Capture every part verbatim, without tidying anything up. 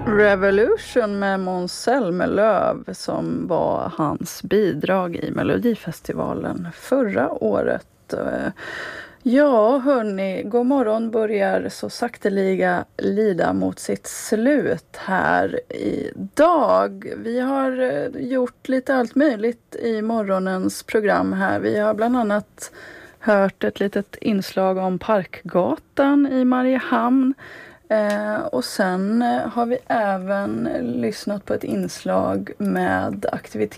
Revolution med Måns Zelmerlöw som var hans bidrag i Melodifestivalen förra året. Ja, hörni, god morgon börjar så sakteliga lida mot sitt slut här idag. Vi har gjort lite allt möjligt i morgonens program här. Vi har bland annat hört ett litet inslag om Parkgatan i Mariehamn. Eh, och sen eh, har vi även lyssnat på ett inslag med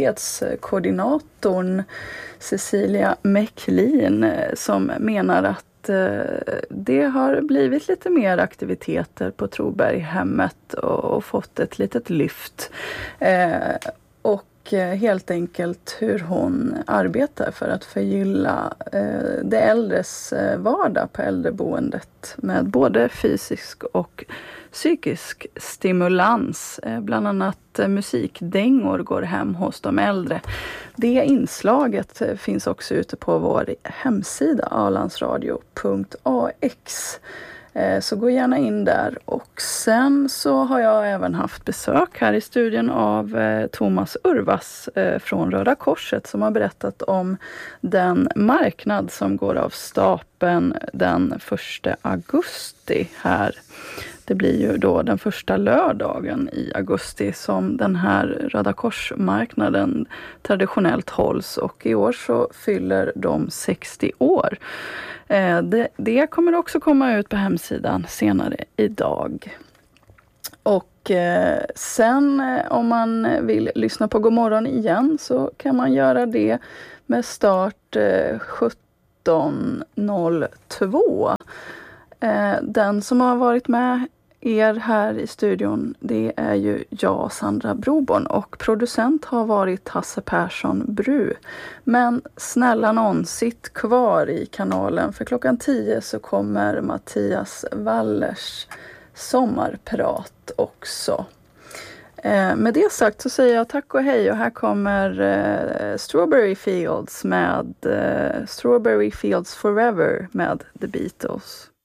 aktivitetskoordinatorn Cecilia Mäcklin eh, som menar att eh, det har blivit lite mer aktiviteter på Troberghemmet och, och fått ett litet lyft. Eh, och helt enkelt hur hon arbetar för att förgylla eh, det äldres eh, vardag på äldreboendet med både fysisk och psykisk stimulans. Eh, bland annat eh, musikdängor går hem hos de äldre. Det inslaget eh, finns också ute på vår hemsida alandsradio punkt a x. Så gå gärna in där. Och sen så har jag även haft besök här i studion av eh, Thomas Urvas eh, från Röda Korset som har berättat om den marknad som går av stapeln den första augusti här. Det blir ju då den första lördagen i augusti som den här Röda Korsmarknaden traditionellt hålls och i år så fyller de sextio år. Eh, det, det kommer också komma ut på hemsidan senare idag. Och eh, sen eh, om man vill lyssna på Godmorgon igen så kan man göra det med start eh, sjutton noll två. Eh, den som har varit med er här i studion, det är ju jag, Sandra Broborn, och producent har varit Hasse Persson Bru. Men snälla någon, sitt kvar i kanalen för klockan tio så kommer Mattias Wallers sommarprat också. Eh, med det sagt så säger jag tack och hej och här kommer eh, Strawberry Fields med eh, Strawberry Fields Forever med The Beatles.